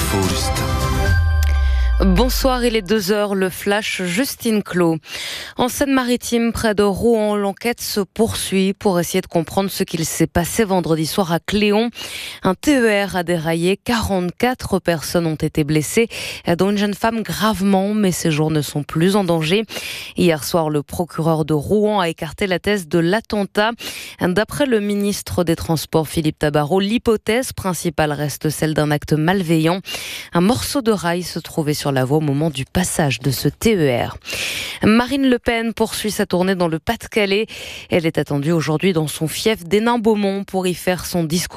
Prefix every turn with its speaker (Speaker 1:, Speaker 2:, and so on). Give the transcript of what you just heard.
Speaker 1: l'info, Justin.
Speaker 2: Bonsoir, il est 2h, le flash Justine Clos. En Seine-Maritime, près de Rouen, l'enquête se poursuit pour essayer de comprendre ce qu'il s'est passé vendredi soir à Cléon. Un TER a déraillé, 44 personnes ont été blessées, dont une jeune femme gravement, mais ses jours ne sont plus en danger. Hier soir, le procureur de Rouen a écarté la thèse de l'attentat. D'après le ministre des Transports, Philippe Tabarot, l'hypothèse principale reste celle d'un acte malveillant. Un morceau de rail se trouvait sur la voie au moment du passage de ce TER. Marine Le Pen poursuit sa tournée dans le Pas-de-Calais. Elle est attendue aujourd'hui dans son fief d'Hénin-Beaumont pour y faire son discours